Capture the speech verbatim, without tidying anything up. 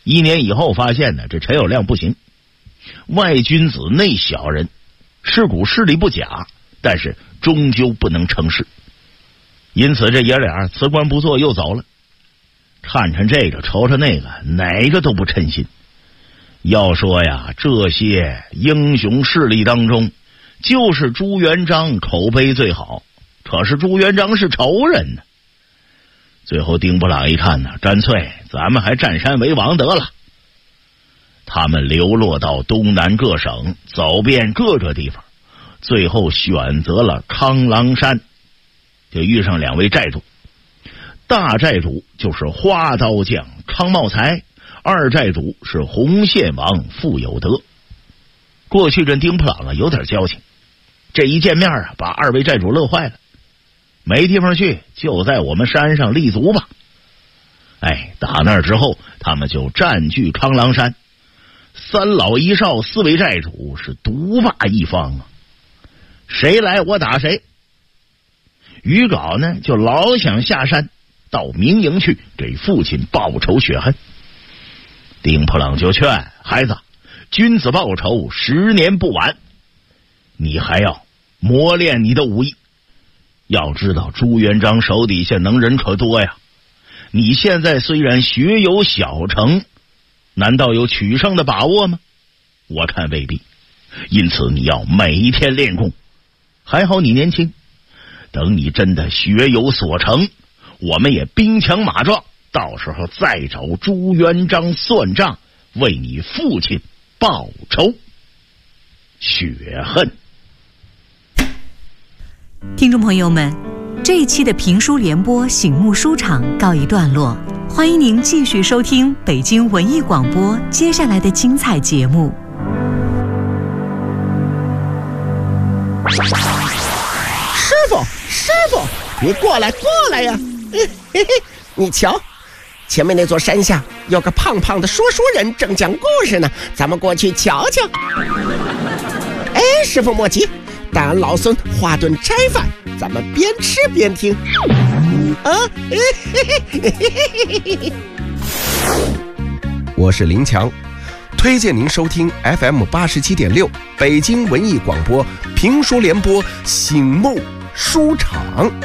一年以后发现呢，这陈友谅不行，外君子内小人，是股势力不假，但是终究不能成事。因此这爷俩辞官不做又走了。看看这个瞅瞅那个，哪个都不称心。要说呀，这些英雄势力当中，就是朱元璋口碑最好，可是朱元璋是仇人呢。最后丁布朗一看呢，干脆咱们还占山为王得了。他们流落到东南各省，走遍各个地方，最后选择了康郎山，就遇上两位寨主。大寨主就是花刀匠康茂才，二寨主是红线王傅有德。过去这丁布朗啊有点交情，这一见面啊，把二位寨主乐坏了。没地方去，就在我们山上立足吧。哎，打那之后，他们就占据康郎山，三老一少四位寨主是独霸一方啊，谁来我打谁。于镐呢，就老想下山到明营去给父亲报仇雪恨。丁普朗就劝孩子，君子报仇十年不晚，你还要磨练你的武艺。要知道朱元璋手底下能人可多呀，你现在虽然学有小成，难道有取胜的把握吗？我看未必。因此你要每天练功。还好你年轻，等你真的学有所成，我们也兵强马壮，到时候再找朱元璋算账，为你父亲报仇雪恨。 听众朋友们，这一期的评书联播醒目书场告一段落，欢迎您继续收听北京文艺广播接下来的精彩节目。 师傅，师傅，你过来，过来呀！嘿嘿，你瞧，前面那座山下有个胖胖的说书人正讲故事呢，咱们过去瞧瞧。哎，师傅莫急，带俺老孙画顿斋饭，咱们边吃边听。啊，嘿嘿嘿嘿嘿。我是林强，推荐您收听 F M 八十七点六北京文艺广播评书联播醒目书场。